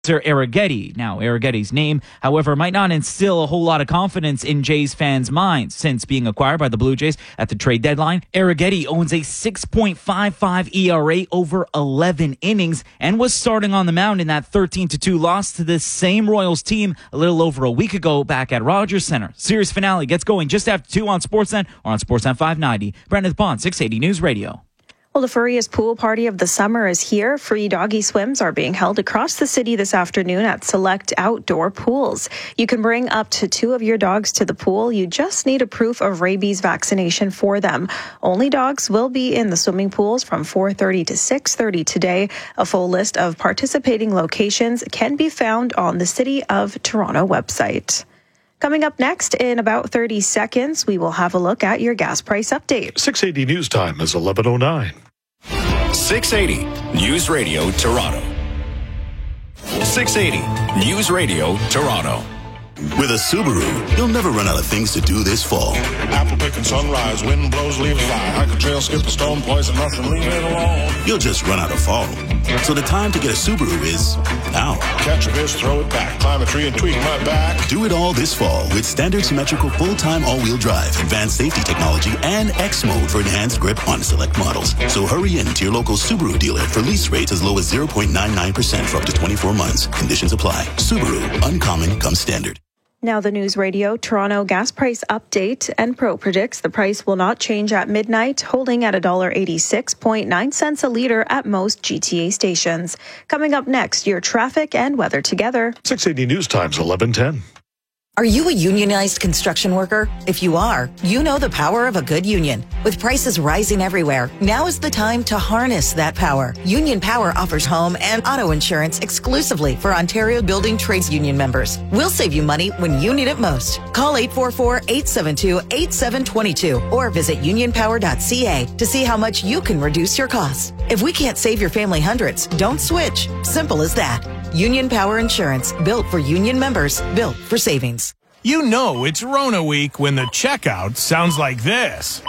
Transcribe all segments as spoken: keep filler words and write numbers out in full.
Arrighetti. Now, Arrighetti's name, however, might not instill a whole lot of confidence in Jays fans' minds. Since being acquired by the Blue Jays at the trade deadline, Arrighetti owns a six point five five E R A over eleven innings and was starting on the mound in that thirteen to two loss to this same Royals team a little over a week ago back at Rogers Center. Series finale gets going just after two on Sportsnet or on Sportsnet five ninety. Brandon Pond, six eighty News Radio. Well, the furriest pool party of the summer is here. Free doggy swims are being held across the city this afternoon at select outdoor pools. You can bring up to two of your dogs to the pool. You just need a proof of rabies vaccination for them. Only dogs will be in the swimming pools from four thirty to six thirty today. A full list of participating locations can be found on the City of Toronto website. Coming up next in about thirty seconds, we will have a look at your gas price update. six eighty News Time is eleven oh nine. six eighty News Radio Toronto. six eighty News Radio Toronto. With a Subaru, you'll never run out of things to do this fall. Apple picking sunrise, wind blows, leaves fly. Hike a trail, skip a stone, poison mushroom, leave it alone. You'll just run out of fall. So the time to get a Subaru is now. Catch a fish, throw it back, climb a tree and tweak my back. Do it all this fall with standard symmetrical full-time all-wheel drive, advanced safety technology, and X mode for enhanced grip on select models. So hurry in to your local Subaru dealer for lease rates as low as zero point nine nine percent for up to twenty-four months. Conditions apply. Subaru, uncommon comes standard. Now the News Radio Toronto gas price update. Enpro predicts the price will not change at midnight, holding at one dollar eighty-six point nine cents a litre at most G T A stations. Coming up next, your traffic and weather together. six eighty News Time's eleven ten. Are you a unionized construction worker? If you are, you know the power of a good union. With prices rising everywhere, now is the time to harness that power. Union Power offers home and auto insurance exclusively for Ontario Building Trades Union members. We'll save you money when you need it most. Call eight four four, eight seven two, eight seven two two or visit union power dot c a to see how much you can reduce your costs. If we can't save your family hundreds, don't switch. Simple as that. Union Power Insurance, built for union members, built for savings. You know it's Rona week when the checkout sounds like this.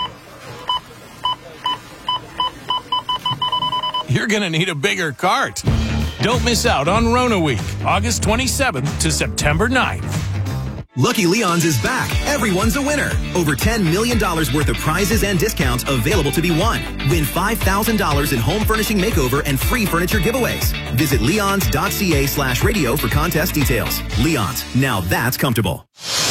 You're going to need a bigger cart. Don't miss out on Rona week, August twenty-seventh to September ninth. Lucky Leon's is back. Everyone's a winner. Over ten million dollars worth of prizes and discounts available to be won. Win five thousand dollars in home furnishing makeover and free furniture giveaways. Visit leons.ca slash radio for contest details. Leon's, now that's comfortable.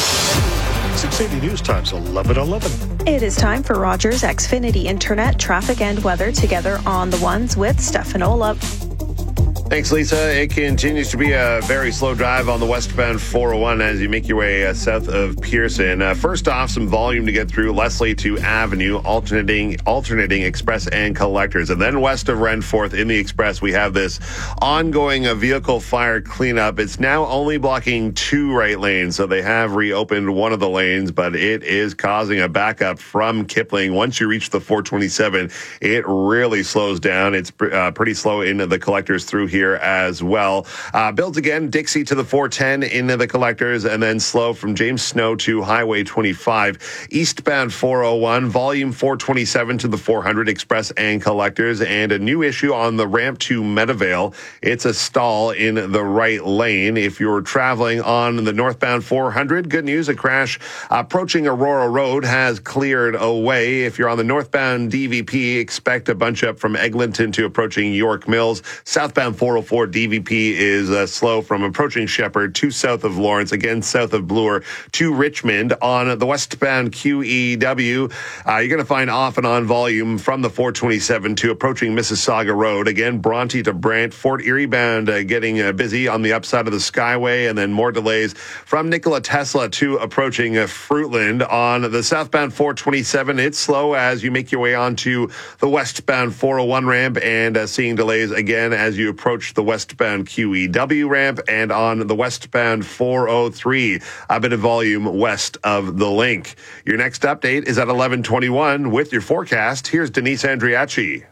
six eighty News Time's eleven eleven. It is time for Rogers Xfinity Internet, traffic and weather together on the ones with Stefan Olaf. Thanks, Lisa. It continues to be a very slow drive on the westbound four oh one as you make your way uh, south of Pearson. Uh, first off, some volume to get through Leslie to Avenue, alternating alternating express and collectors. And then west of Renforth in the express, we have this ongoing uh, vehicle fire cleanup. It's now only blocking two right lanes, so they have reopened one of the lanes, but it is causing a backup from Kipling. Once you reach the four twenty-seven, it really slows down. It's pr- uh, pretty slow in the collectors through here as well. Uh, builds again, Dixie to the four ten into the collectors, and then slow from James Snow to Highway twenty-five. Eastbound four oh one, volume four twenty-seven to the four hundred, express and collectors, and a new issue on the ramp to Meadowvale. It's a stall in the right lane. If you're traveling on the northbound four hundred, good news, a crash approaching Aurora Road has cleared away. If you're on the northbound D V P, expect a bunch up from Eglinton to approaching York Mills. Southbound four oh four D V P is uh, slow from approaching Shepherd to south of Lawrence, again south of Bloor to Richmond. On the westbound Q E W, uh, you're going to find off and on volume from the four twenty-seven to approaching Mississauga Road. Again, Bronte to Brant, Fort Erie bound uh, getting uh, busy on the upside of the Skyway, and then more delays from Nikola Tesla to approaching uh, Fruitland. On the southbound four twenty-seven, it's slow as you make your way onto the westbound four oh one ramp, and uh, seeing delays again as you approach the westbound Q E W ramp, and on the westbound four oh three, a bit of volume west of the link. Your next update is at eleven twenty-one with your forecast. Here's Denise Andriachi.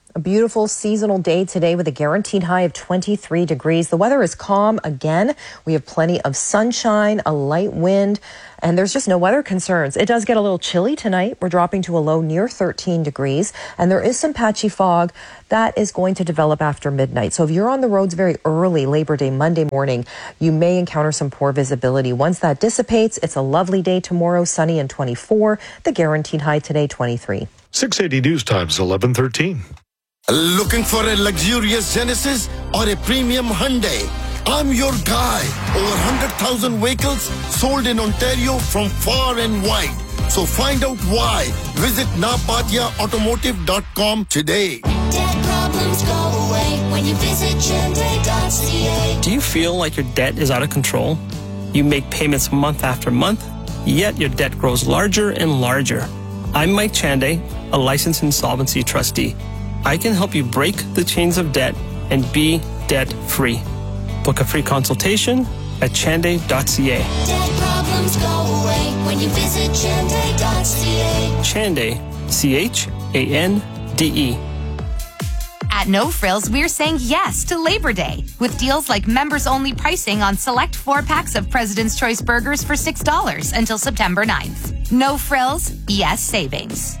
A beautiful seasonal day today with a guaranteed high of twenty-three degrees. The weather is calm again. We have plenty of sunshine, a light wind, and there's just no weather concerns. It does get a little chilly tonight. We're dropping to a low near thirteen degrees, and there is some patchy fog that is going to develop after midnight. So if you're on the roads very early, Labor Day, Monday morning, you may encounter some poor visibility. Once that dissipates, it's a lovely day tomorrow, sunny and twenty-four. The guaranteed high today, twenty-three. six eighty News Times, eleven thirteen. Looking for a luxurious Genesis or a premium Hyundai? I'm your guy. Over one hundred thousand vehicles sold in Ontario from far and wide. So find out why. Visit napatia automotive dot com today. Debt problems go away when you visit Hyundai dot c a. Do you feel like your debt is out of control? You make payments month after month, yet your debt grows larger and larger. I'm Mike Chanday, a licensed insolvency trustee. I can help you break the chains of debt and be debt-free. Book a free consultation at chanday dot c a. Debt problems go away when you visit Chanday dot c a. Chanday, C H A N D E. At No Frills, we're saying yes to Labor Day with deals like members-only pricing on select four packs of President's Choice burgers for six dollars until September ninth. No Frills, yes savings.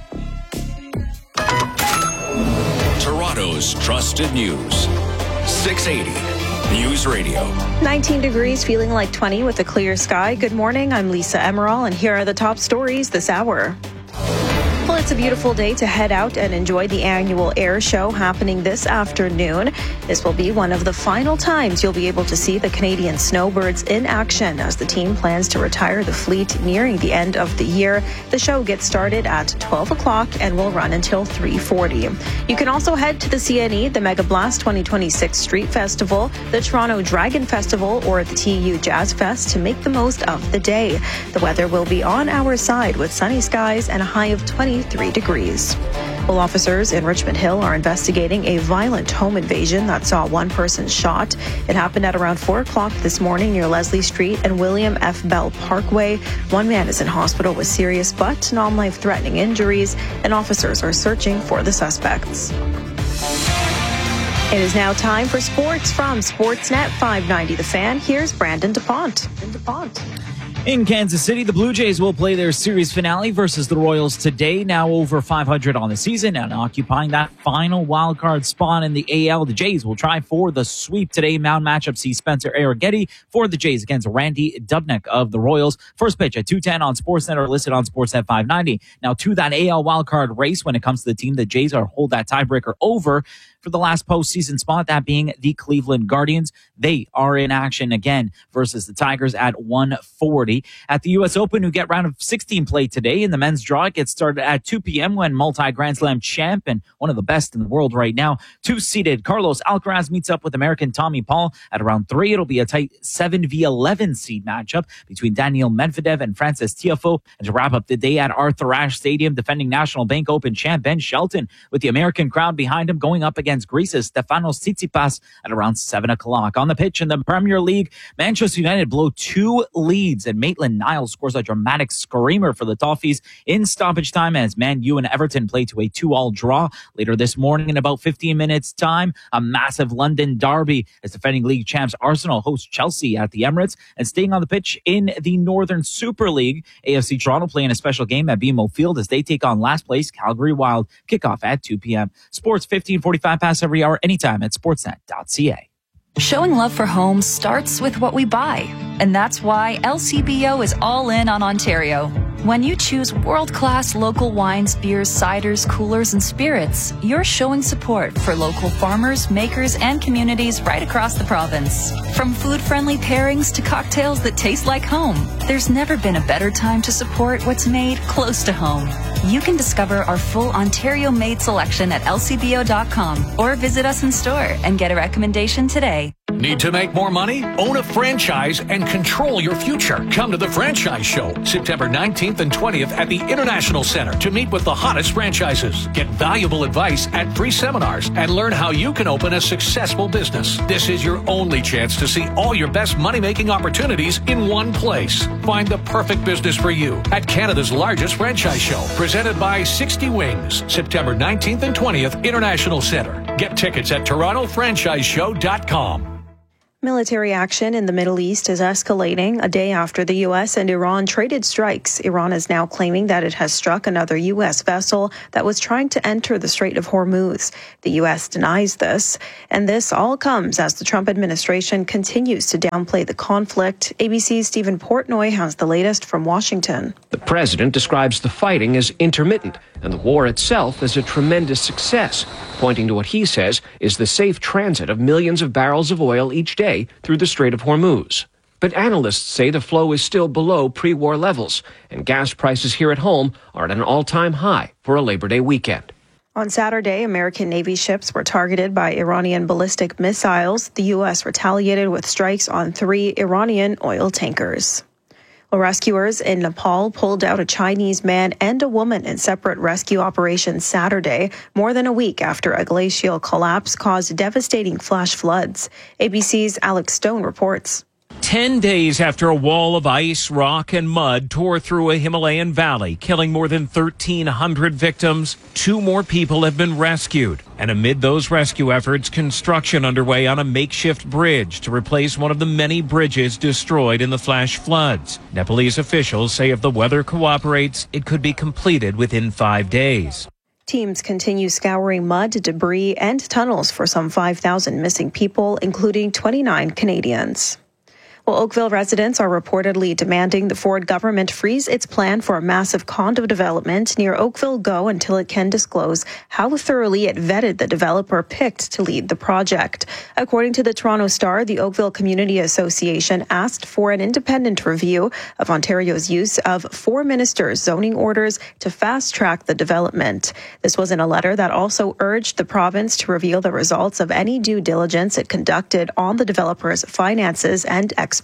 Toronto's trusted news. six eighty News Radio. nineteen degrees, feeling like twenty with a clear sky. Good morning, I'm Lisa Emerald, and here are the top stories this hour. Well, it's a beautiful day to head out and enjoy the annual air show happening this afternoon. This will be one of the final times you'll be able to see the Canadian snowbirds in action as the team plans to retire the fleet nearing the end of the year. The show gets started at twelve o'clock and will run until three forty. You can also head to the C N E, the Mega Blast twenty twenty-six Street Festival, the Toronto Dragon Festival, or the T U Jazz Fest to make the most of the day. The weather will be on our side with sunny skies and a high of twenty-three degrees. Well, officers in Richmond Hill are investigating a violent home invasion that saw one person shot. It happened at around four o'clock this morning near Leslie Street and William F. Bell Parkway. One man is in hospital with serious but non-life-threatening injuries, and officers are searching for the suspects. It is now time for sports from Sportsnet five ninety The Fan. Here's Brandon DuPont. DuPont. In Kansas City, the Blue Jays will play their series finale versus the Royals today, now over five hundred on the season and occupying that final wildcard spot in the A L. The Jays will try for the sweep today. Mound matchup sees Spencer Arrighetti for the Jays against Randy Dubnyk of the Royals. First pitch at two ten on Sportsnet or listed on Sportsnet five ninety. Now to that A L wildcard race when it comes to the team the Jays are hold that tiebreaker over for the last postseason spot, that being the Cleveland Guardians. They are in action again versus the Tigers at one forty. At the U S Open, who get round of sixteen play today in the men's draw, it gets started at two p.m. when multi-Grand Slam champ and one of the best in the world right now, two-seeded Carlos Alcaraz meets up with American Tommy Paul at around three. It'll be a tight seven v eleven seed matchup between Daniil Medvedev and Francis Tiafoe. And to wrap up the day at Arthur Ashe Stadium, defending National Bank Open champ Ben Shelton with the American crowd behind him going up against Greece's Stefanos Tsitsipas at around seven o'clock. On the pitch in the Premier League, Manchester United blow two leads and Maitland-Niles scores a dramatic screamer for the Toffees in stoppage time as Man U and Everton play to a two-all draw. Later this morning in about fifteen minutes time, a massive London derby as defending league champs Arsenal host Chelsea at the Emirates. And staying on the pitch in the Northern Super League, A F C Toronto playing a special game at B M O Field as they take on last place Calgary Wild. Kickoff at two p.m. Sports fifteen forty-five pass every hour anytime at sportsnet dot c a. Showing love for homes starts with what we buy. And that's why L C B O is all in on Ontario. When you choose world-class local wines, beers, ciders, coolers, and spirits, you're showing support for local farmers, makers, and communities right across the province. From food-friendly pairings to cocktails that taste like home, there's never been a better time to support what's made close to home. You can discover our full Ontario-made selection at L C B O dot com or visit us in store and get a recommendation today. Need to make more money? Own a franchise and control your future. Come to the Franchise Show, September nineteenth and twentieth at the International Center to meet with the hottest franchises. Get valuable advice at free seminars and learn how you can open a successful business. This is your only chance to see all your best money-making opportunities in one place. Find the perfect business for you at Canada's largest franchise show, presented presented by sixty Wings, September nineteenth and twentieth, International Center. Get tickets at Toronto Franchise Show dot com. Military action in the Middle East is escalating. A day after the U S and Iran traded strikes, Iran is now claiming that it has struck another U S vessel that was trying to enter the Strait of Hormuz. The U S denies this, and this all comes as the Trump administration continues to downplay the conflict. A B C's Stephen Portnoy has the latest from Washington. The president describes the fighting as intermittent and the war itself as a tremendous success, pointing to what he says is the safe transit of millions of barrels of oil each day through the Strait of Hormuz. But analysts say the flow is still below pre-war levels, and gas prices here at home are at an all-time high for a Labor Day weekend. On Saturday, American Navy ships were targeted by Iranian ballistic missiles. The U S retaliated with strikes on three Iranian oil tankers. Well, rescuers in Nepal pulled out a Chinese man and a woman in separate rescue operations Saturday, more than a week after a glacial collapse caused devastating flash floods. A B C's Alex Stone reports. Ten days after a wall of ice, rock, and mud tore through a Himalayan valley, killing more than thirteen hundred victims, two more people have been rescued. And amid those rescue efforts, construction underway on a makeshift bridge to replace one of the many bridges destroyed in the flash floods. Nepalese officials say if the weather cooperates, it could be completed within five days. Teams continue scouring mud, debris, and tunnels for some five thousand missing people, including twenty-nine Canadians. Well, Oakville residents are reportedly demanding the Ford government freeze its plan for a massive condo development near Oakville Go until it can disclose how thoroughly it vetted the developer picked to lead the project. According to the Toronto Star, the Oakville Community Association asked for an independent review of Ontario's use of four ministers' zoning orders to fast-track the development. This was in a letter that also urged the province to reveal the results of any due diligence it conducted on the developer's finances and expertise.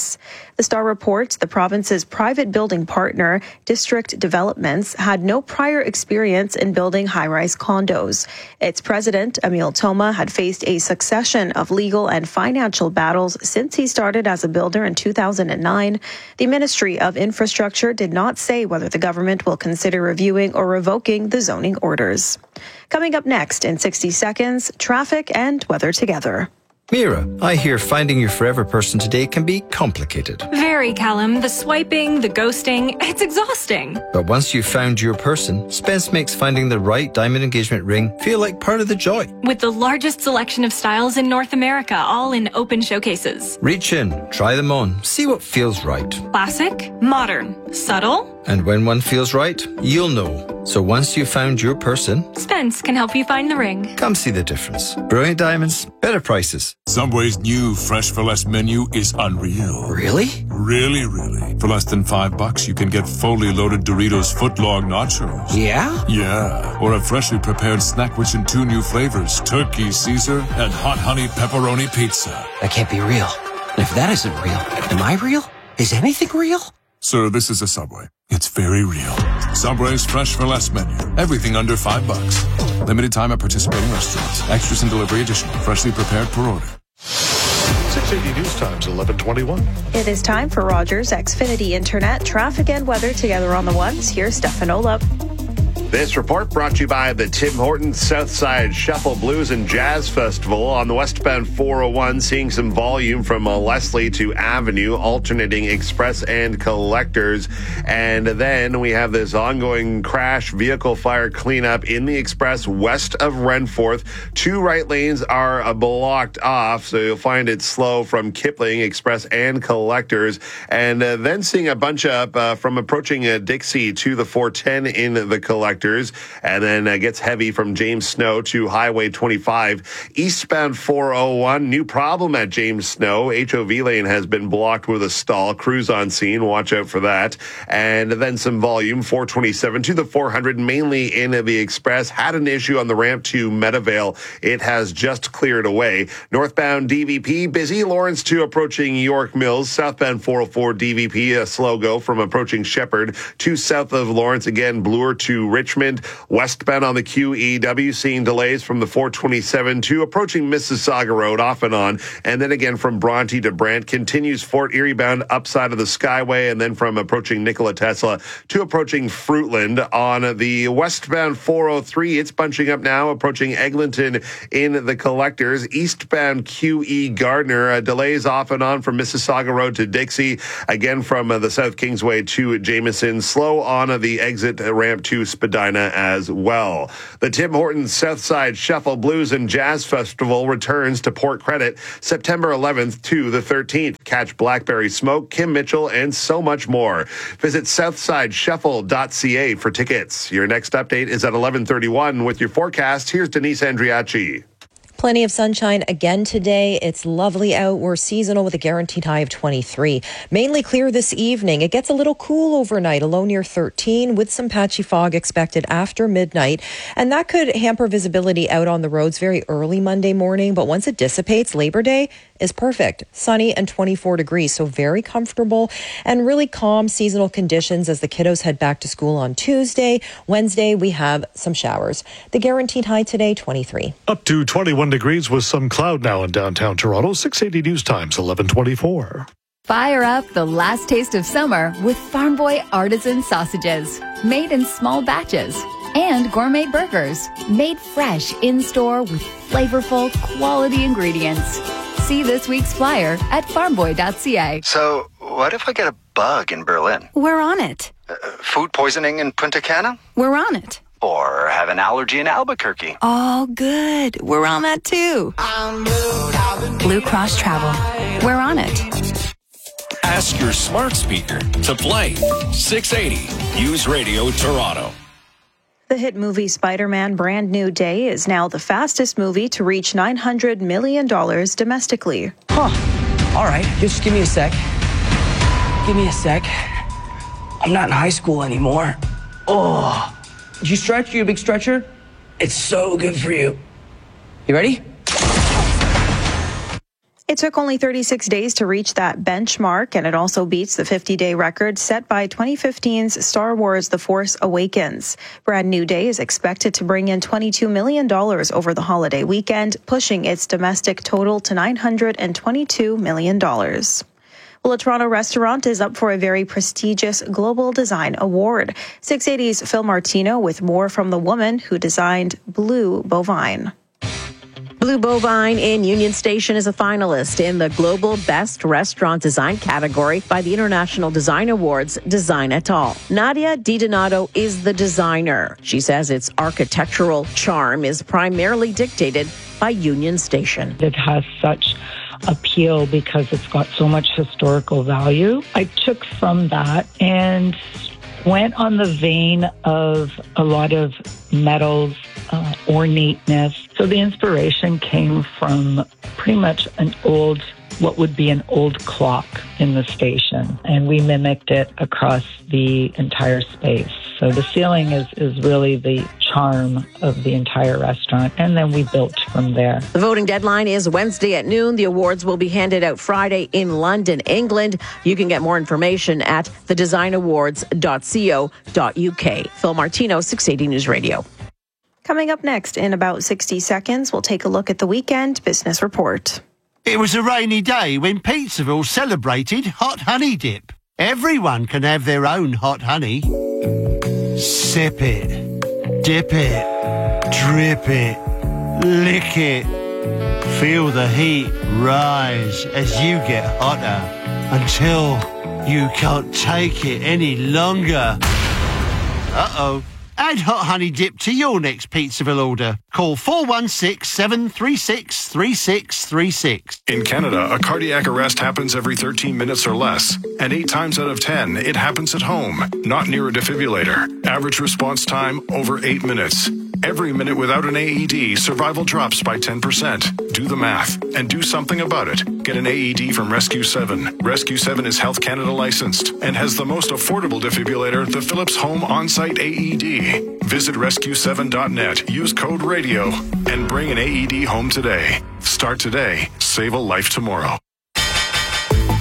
The Star reports the province's private building partner, District Developments, had no prior experience in building high-rise condos. Its president, Emil Toma, had faced a succession of legal and financial battles since he started as a builder in two thousand nine. The Ministry of Infrastructure did not say whether the government will consider reviewing or revoking the zoning orders. Coming up next in sixty seconds, traffic and weather together. Mira, I hear finding your forever person today can be complicated. Very, Callum. The swiping, the ghosting, it's exhausting. But once you've found your person, Spence makes finding the right diamond engagement ring feel like part of the joy. With the largest selection of styles in North America, all in open showcases. Reach in, try them on, see what feels right. Classic, modern, subtle. And when one feels right, you'll know. So once you've found your person, Spence can help you find the ring. Come see the difference. Brilliant diamonds, better prices. Subway's new Fresh for Less menu is unreal. Really? Really, really. For less than five bucks, you can get fully loaded Doritos footlong nachos. Yeah? Yeah. Or a freshly prepared snack rich in two new flavors, turkey Caesar and hot honey pepperoni pizza. That can't be real. If that isn't real, am I real? Is anything real? Sir, this is a Subway. It's very real. Subway's Fresh for Less menu. Everything under five bucks. Limited time at participating restaurants. Extras and delivery additional. Freshly prepared per order. six eighty News Times, eleven twenty-one. It is time for Rogers Xfinity Internet. Traffic and weather together on the ones. Here's Stefan Olap. This report brought to you by the Tim Hortons Southside Shuffle Blues and Jazz Festival on the westbound four oh one, seeing some volume from uh, Leslie to Avenue, alternating express and collectors. And then we have this ongoing crash vehicle fire cleanup in the express west of Renforth. Two right lanes are uh, blocked off, so you'll find it slow from Kipling, express and collectors. And uh, then seeing a bunch up uh, from approaching uh, Dixie to the four ten in the collectors. And then uh, gets heavy from James Snow to Highway twenty-five. Eastbound four oh one, new problem at James Snow. H O V lane has been blocked with a stall. Crews on scene. Watch out for that. And then some volume. four twenty-seven to the four hundred, mainly in the express. Had an issue on the ramp to Meadowvale. It has just cleared away. Northbound D V P, busy. Lawrence to approaching York Mills. Southbound four oh four D V P, a slow go from approaching Shepherd to south of Lawrence. Again, Bloor to Rich. Richmond. Westbound on the Q E W, seeing delays from the four twenty-seven to approaching Mississauga Road off and on. And then again from Bronte to Brant, continues Fort Erie bound upside of the Skyway, and then from approaching Nikola Tesla to approaching Fruitland. On the westbound four oh three, it's bunching up now, approaching Eglinton in the Collectors. Eastbound Q E Gardner, uh, delays off and on from Mississauga Road to Dixie. Again from uh, the South Kingsway to Jameson. Slow on uh, the exit ramp to Spadina as well. The Tim Hortons Southside Shuffle Blues and Jazz Festival returns to Port Credit September eleventh to the thirteenth. Catch Blackberry Smoke, Kim Mitchell, and so much more. Visit southside shuffle dot c a for tickets. Your next update is at eleven thirty-one with your forecast. Here's Denise Andriachi. Plenty of sunshine again today. It's lovely out. We're seasonal with a guaranteed high of twenty-three. Mainly clear this evening. It gets a little cool overnight, a low near thirteen, with some patchy fog expected after midnight. And that could hamper visibility out on the roads very early Monday morning. But once it dissipates, Labor Day is perfect. Sunny and twenty-four degrees. So very comfortable and really calm seasonal conditions as the kiddos head back to school on Tuesday. Wednesday, we have some showers. The guaranteed high today, twenty-three. Up to twenty-one degrees with some cloud now in downtown Toronto. six eighty News Times, eleven twenty-four. Fire up the last taste of summer with Farm Boy artisan sausages, made in small batches, and gourmet burgers, made fresh in-store with flavorful, quality ingredients. See this week's flyer at farm boy dot c a. So, what if I get a bug in Berlin? We're on it. Uh, food poisoning in Punta Cana? We're on it. Or have an allergy in Albuquerque? Oh, good. We're on that too. Blue Cross Travel. We're on it. Ask your smart speaker to play six eighty News Radio Toronto. The hit movie Spider-Man Brand New Day is now the fastest movie to reach nine hundred million dollars domestically. Huh. All right, just give me a sec. Give me a sec. I'm not in high school anymore. Oh, did you stretch? You a big stretcher? It's so good for you. You ready? It took only thirty-six days to reach that benchmark, and it also beats the fifty-day record set by twenty fifteen's Star Wars The Force Awakens. Brand New Day is expected to bring in twenty-two million dollars over the holiday weekend, pushing its domestic total to nine hundred twenty-two million dollars. Well, a Toronto restaurant is up for a very prestigious Global Design Award. six eighty's Phil Martino with more from the woman who designed Blue Bovine. Blue Bovine in Union Station is a finalist in the Global Best Restaurant Design category by the International Design Awards Design et al. Nadia DiDonato is the designer. She says its architectural charm is primarily dictated by Union Station. It has such appeal because it's got so much historical value. I took from that and went on the vein of a lot of metals, uh, ornateness. So the inspiration came from pretty much an old, what would be an old clock in the station. And we mimicked it across the entire space. So the ceiling is, is really the charm of the entire restaurant. And then we built from there. The voting deadline is Wednesday at noon. The awards will be handed out Friday in London, England. You can get more information at the design awards dot co dot u k. Phil Martino, six eighty News Radio. Coming up next in about sixty seconds, we'll take a look at the weekend business report. It was a rainy day when Pizzaville celebrated Hot Honey Dip. Everyone can have their own hot honey. Sip it, dip it, drip it, lick it. Feel the heat rise as you get hotter until you can't take it any longer. Uh-oh. Add Hot Honey Dip to your next Pizzaville order. Call four one six, seven three six, three six three six. In Canada, a cardiac arrest happens every thirteen minutes or less. And eight times out of ten, it happens at home, not near a defibrillator. Average response time, over eight minutes. Every minute without an A E D, survival drops by ten percent. Do the math and do something about it. Get an A E D from Rescue seven. Rescue seven is Health Canada licensed and has the most affordable defibrillator, the Philips Home On-Site A E D. Visit rescue seven dot net, use code RADIO, and bring an A E D home today. Start today, save a life tomorrow.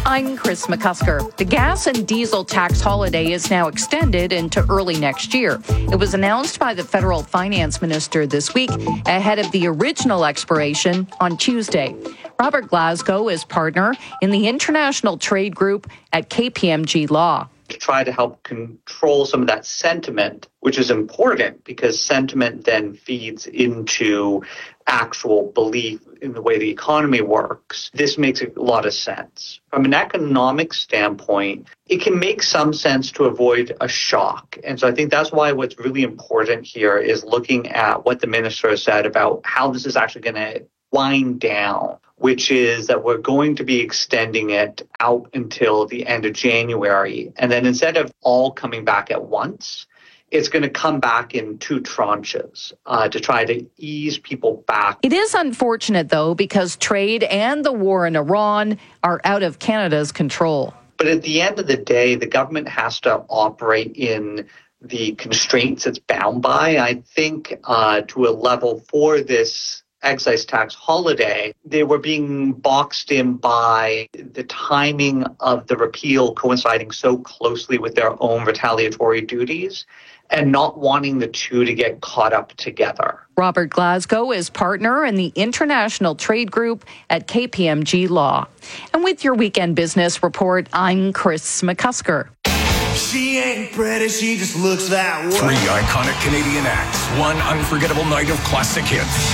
I'm Chris McCusker. The gas and diesel tax holiday is now extended into early next year. It was announced by the federal finance minister this week ahead of the original expiration on Tuesday. Robert Glasgow is partner in the international trade group at K P M G Law. To try to help control some of that sentiment, which is important because sentiment then feeds into actual belief in the way the economy works. This makes a lot of sense. From an economic standpoint, it can make some sense to avoid a shock. And so I think that's why what's really important here is looking at what the minister has said about how this is actually going to wind down, which is that we're going to be extending it out until the end of January. And then instead of all coming back at once, it's going to come back in two tranches uh, to try to ease people back. It is unfortunate, though, because trade and the war in Iran are out of Canada's control. But at the end of the day, the government has to operate in the constraints it's bound by. I think uh, to a level for this excise tax holiday, they were being boxed in by the timing of the repeal coinciding so closely with their own retaliatory duties and not wanting the two to get caught up together. Robert Glasgow is partner in the international trade group at K P M G Law. And with your weekend business report, I'm Chris McCusker. She ain't pretty, she just looks that way. Three iconic Canadian acts, one unforgettable night of classic hits.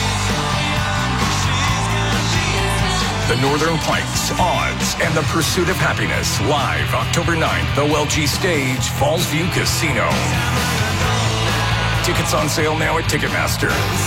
The Northern Pikes, Odds, and the Pursuit of Happiness, live October ninth, O L G Stage, Fallsview Casino. Tickets on sale now at Ticketmaster.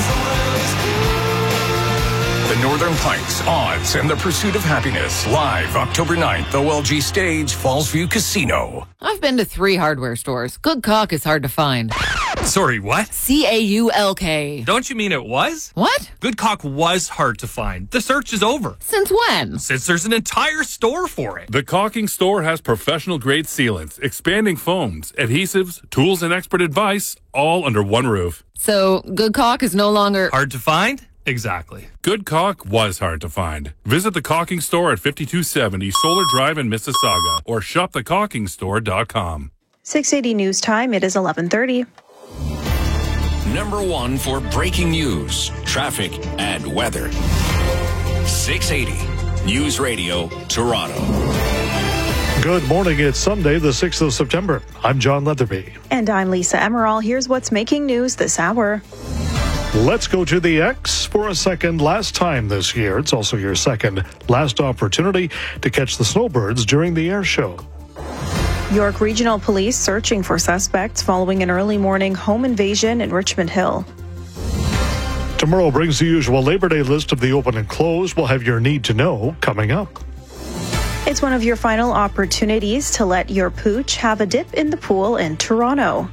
The Northern Pikes, Odds, and the Pursuit of Happiness, live October ninth, O L G Stage, Fallsview Casino. I've been to three hardware stores. Good Caulk is hard to find. Sorry, what? C A U L K. Don't you mean it was? What? Good Caulk was hard to find. The search is over. Since when? Since there's an entire store for it. The Caulking Store has professional-grade sealants, expanding foams, adhesives, tools, and expert advice, all under one roof. So, Good Caulk is no longer... hard to find? Exactly. Good Caulk was hard to find. Visit the Caulking Store at fifty-two seventy Solar Drive in Mississauga or shop the caulking store dot com. six eighty News Time, it is eleven thirty. Number one for breaking news, traffic, and weather. six eighty News Radio, Toronto. Good morning. It's Sunday, the sixth of September. I'm John Leatherby. And I'm Lisa Emerald. Here's what's making news this hour. Let's go to the X for a second last time this year. It's also your second last opportunity to catch the snowbirds during the air show. York Regional Police searching for suspects following an early morning home invasion in Richmond Hill. Tomorrow brings the usual Labor Day list of the open and closed. We'll have your need to know coming up. It's one of your final opportunities to let your pooch have a dip in the pool in Toronto.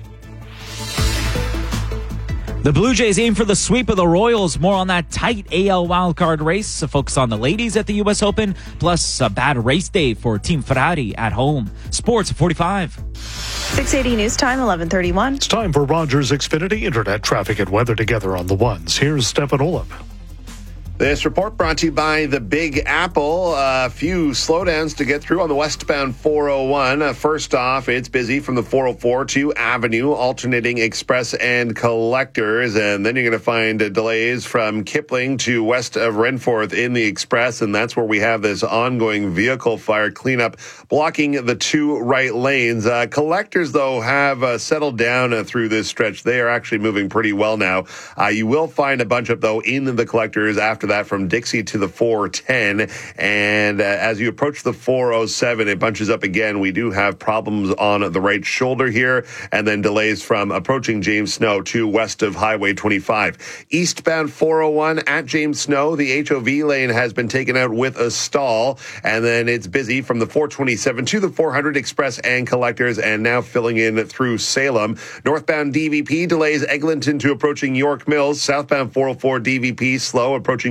The Blue Jays aim for the sweep of the Royals. More on that tight A L wildcard race. A focus on the ladies at the U S Open, plus a bad race day for Team Ferrari at home. Sports forty-five. six eighty News Time, eleven thirty-one. It's time for Rogers Xfinity Internet traffic and weather together on the ones. Here's Stefan Olaf. This report brought to you by the Big Apple. A few slowdowns to get through on the westbound four oh one. Uh, first off, it's busy from the four oh four to Avenue, alternating express and collectors. And then you're going to find uh, delays from Kipling to west of Renforth in the express. And that's where we have this ongoing vehicle fire cleanup blocking the two right lanes. Uh, collectors, though, have uh, settled down uh, through this stretch. They are actually moving pretty well now. Uh, you will find a bunch of, though, in the collectors after that from Dixie to the four ten. And uh, as you approach the four oh seven, it bunches up again. We do have problems on the right shoulder here, and then delays from approaching James Snow to west of Highway twenty-five. Eastbound four oh one at James Snow, the H O V lane has been taken out with a stall, and then it's busy from the four twenty-seven to the four hundred express and collectors, and now filling in through Salem. Northbound D V P delays Eglinton to approaching York Mills. Southbound four oh four D V P slow approaching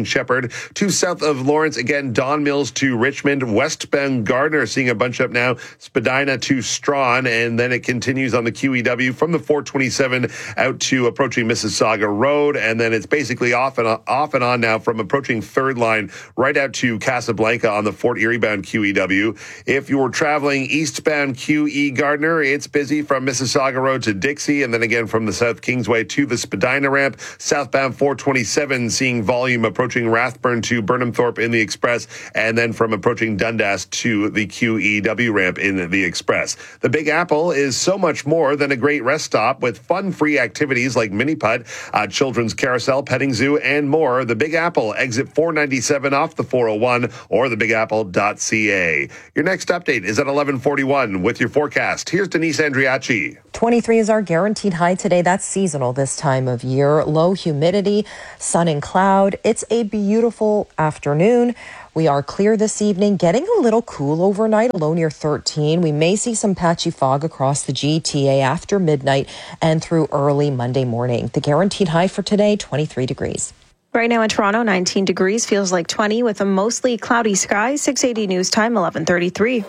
approaching Shepherd. Two south of Lawrence, again, Don Mills to Richmond. Westbound Gardner seeing a bunch up now. Spadina to Strawn, and then it continues on the Q E W from the four twenty-seven out to approaching Mississauga Road, and then it's basically off and on, off and on now from approaching Third Line right out to Casablanca on the Fort Erie bound Q E W. If you're traveling eastbound Q E Gardner, it's busy from Mississauga Road to Dixie, and then again from the South Kingsway to the Spadina ramp. Southbound four twenty-seven seeing volume approaching Rathburn to Burnhamthorpe in the Express, and then from approaching Dundas to the Q E W ramp in the Express. The Big Apple is so much more than a great rest stop with fun-free activities like mini putt, uh, children's carousel, petting zoo, and more. The Big Apple, exit four ninety-seven off the four oh one or the big apple dot c a. Your next update is at eleven forty-one with your forecast. Here's Denise Andriachi. twenty-three is our guaranteed high today. That's seasonal this time of year. Low humidity, sun and cloud. It's a beautiful afternoon. We are clear this evening, getting a little cool overnight, low near thirteen. We may see some patchy fog across the G T A after midnight and through early Monday morning. The guaranteed high for today, twenty-three degrees. Right now in Toronto, nineteen degrees, feels like twenty with a mostly cloudy sky. six eighty news time, eleven thirty-three.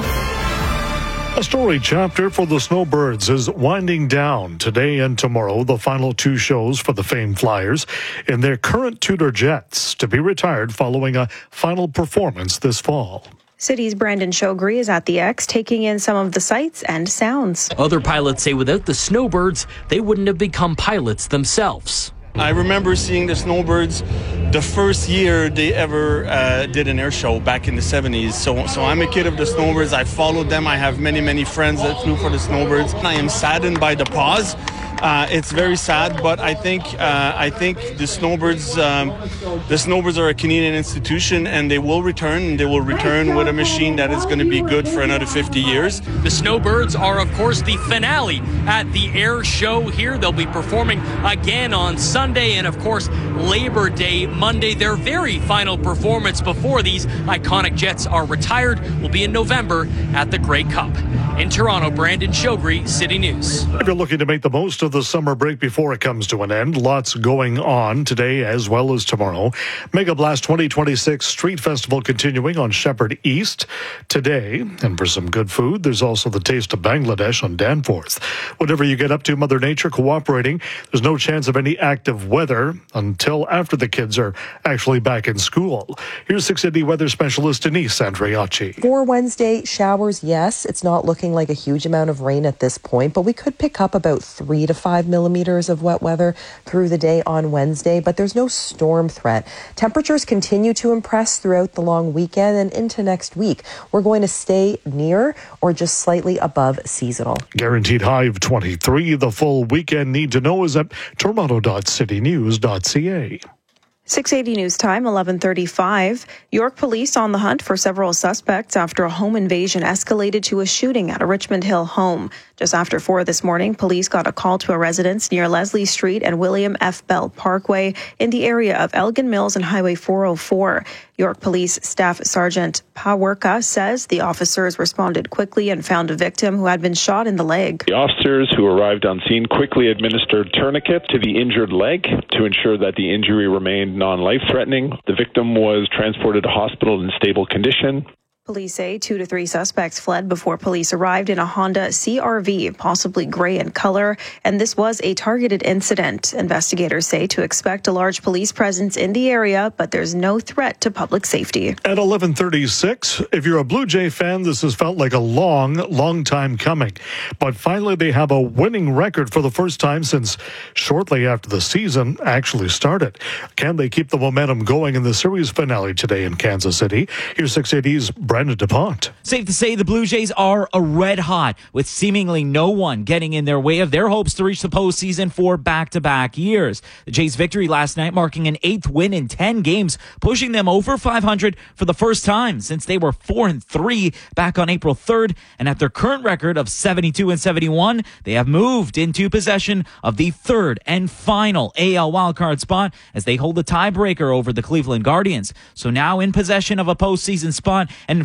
A story chapter for the Snowbirds is winding down today and tomorrow, the final two shows for the famed Flyers in their current Tudor jets to be retired following a final performance this fall. City's Brandon Shogri is at the X, taking in some of the sights and sounds. Other pilots say without the Snowbirds, they wouldn't have become pilots themselves. I remember seeing the Snowbirds the first year they ever uh, did an air show back in the seventies. So, so I'm a kid of the Snowbirds. I followed them. I have many, many friends that flew for the Snowbirds. I am saddened by the pause. Uh, it's very sad, but I think uh, I think the Snowbirds um, the Snowbirds are a Canadian institution, and they will return. And they will return with a machine that is going to be good for another fifty years. The Snowbirds are, of course, the finale at the air show here. They'll be performing again on Sunday and, of course, Labor Day Monday. Their very final performance before these iconic jets are retired will be in November at the Grey Cup. In Toronto, Brandon Shogri, City News. If you're looking to make the most of the summer break before it comes to an end, lots going on today as well as tomorrow. Mega Blast twenty twenty-six Street Festival continuing on Shepherd East today. And for some good food, there's also the Taste of Bangladesh on Danforth. Whatever you get up to, Mother Nature cooperating. There's no chance of any active weather until after the kids are actually back in school. Here's six eighty weather specialist Denise Andriachi. For Wednesday, showers, yes. It's not looking like a huge amount of rain at this point, but we could pick up about three to five millimeters of wet weather through the day on Wednesday, but there's no storm threat. Temperatures continue to impress throughout the long weekend and into next week. We're going to stay near or just slightly above seasonal. Guaranteed high of twenty-three. The full weekend need to know is at toronto dot city news dot c a. six eighty news time, eleven thirty-five. York police on the hunt for several suspects after a home invasion escalated to a shooting at a Richmond Hill home. Just after four this morning, police got a call to a residence near Leslie Street and William F. Bell Parkway in the area of Elgin Mills and Highway four oh four. York Police Staff Sergeant Pawerka says the officers responded quickly and found a victim who had been shot in the leg. The officers who arrived on scene quickly administered tourniquet to the injured leg to ensure that the injury remained non-life-threatening. The victim was transported to hospital in stable condition. Police say two to three suspects fled before police arrived in a Honda C R V, possibly gray in color, and this was a targeted incident. Investigators say to expect a large police presence in the area, but there's no threat to public safety. At eleven thirty-six, if you're a Blue Jay fan, this has felt like a long, long time coming. But finally, they have a winning record for the first time since shortly after the season actually started. Can they keep the momentum going in the series finale today in Kansas City? Here's six eighty's Brandon DuPont. Safe to say the Blue Jays are a red hot, with seemingly no one getting in their way of their hopes to reach the postseason for back-to-back years. The Jays' victory last night marking an eighth win in ten games, pushing them over five hundred for the first time since they were four and three back on April third. And at their current record of seventy-two and seventy-one, they have moved into possession of the third and final A L wildcard spot as they hold the tiebreaker over the Cleveland Guardians. So now in possession of a postseason spot and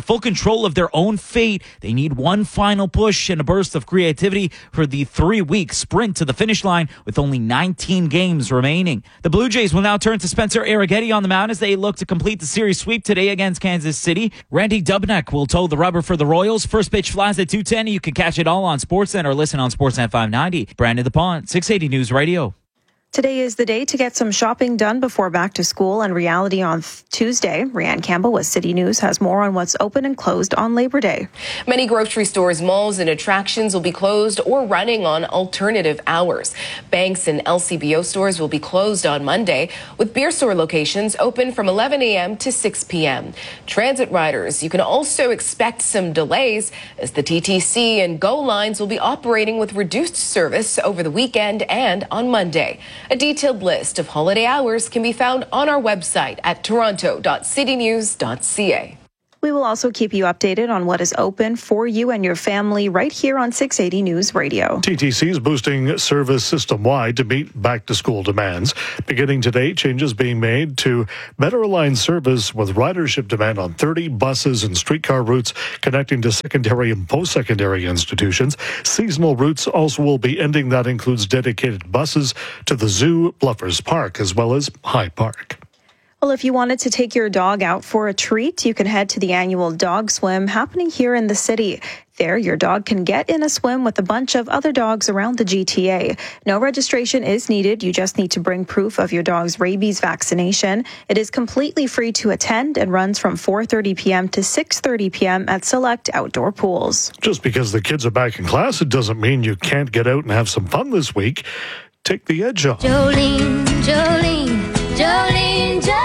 full control of their own fate. They need one final push and a burst of creativity for the three-week sprint to the finish line with only nineteen games remaining. The Blue Jays will now turn to Spencer Arrighetti on the mound as they look to complete the series sweep today against Kansas City. Randy Dubnyk will toe the rubber for the Royals. First pitch flies at two ten. You can catch it all on Sportsnet or listen on Sportsnet five ninety. Brandon DePont, six eighty News Radio. Today is the day to get some shopping done before back to school and reality on th- Tuesday. Rianne Campbell with City News has more on what's open and closed on Labor Day. Many grocery stores, malls, and attractions will be closed or running on alternative hours. Banks and L C B O stores will be closed on Monday, with beer store locations open from eleven a.m. to six p.m. Transit riders, you can also expect some delays as the T T C and GO lines will be operating with reduced service over the weekend and on Monday. A detailed list of holiday hours can be found on our website at toronto dot city news dot c a. We will also keep you updated on what is open for you and your family right here on six eighty News Radio. T T C is boosting service system-wide to meet back-to-school demands. Beginning today, changes being made to better align service with ridership demand on thirty buses and streetcar routes connecting to secondary and post-secondary institutions. Seasonal routes also will be ending. That includes dedicated buses to the zoo, Bluffers Park, as well as High Park. Well, if you wanted to take your dog out for a treat, you can head to the annual dog swim happening here in the city. There, your dog can get in a swim with a bunch of other dogs around the G T A. No registration is needed. You just need to bring proof of your dog's rabies vaccination. It is completely free to attend and runs from four thirty p.m. to six thirty p.m. at select outdoor pools. Just because the kids are back in class, it doesn't mean you can't get out and have some fun this week. Take the edge off. Jolene, Jolene, Jolene, Jolene.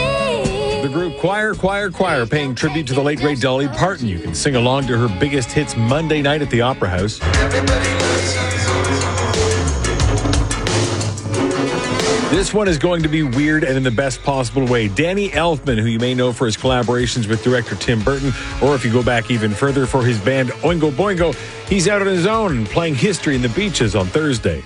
The group Choir, Choir, Choir paying tribute to the late great Dolly Parton. You can sing along to her biggest hits Monday night at the Opera House. This one is going to be weird and in the best possible way. Danny Elfman, who you may know for his collaborations with director Tim Burton, or if you go back even further for his band Oingo Boingo, he's out on his own and playing History in the Beaches on Thursday.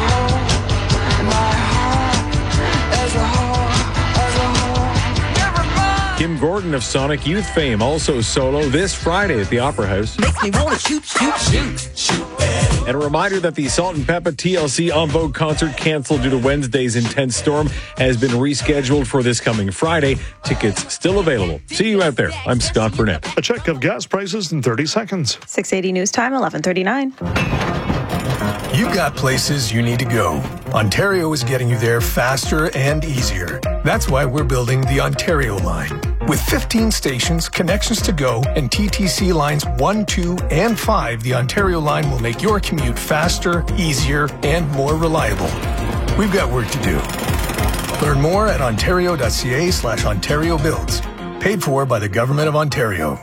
Kim Gordon of Sonic Youth fame, also solo this Friday at the Opera House. Makes me want to shoot, shoot, shoot, shoot. And a reminder that the Salt and Peppa T L C En Vogue concert canceled due to Wednesday's intense storm has been rescheduled for this coming Friday. Tickets still available. See you out there. I'm Scott Burnett. A check of gas prices in thirty seconds. six eighty News Time, eleven thirty-nine. You've got places you need to go. Ontario is getting you there faster and easier. That's why we're building the Ontario line. With fifteen stations, connections to go, and T T C lines one, two, and five, the Ontario line will make your commute faster, easier, and more reliable. We've got work to do. Learn more at ontario.ca slash Ontario Builds. Paid for by the Government of Ontario.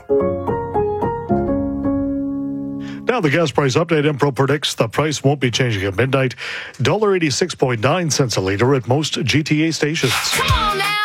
Now the gas price update. Impro predicts the price won't be changing at midnight. one dollar eighty-six point nine cents a litre at most G T A stations. Come on now.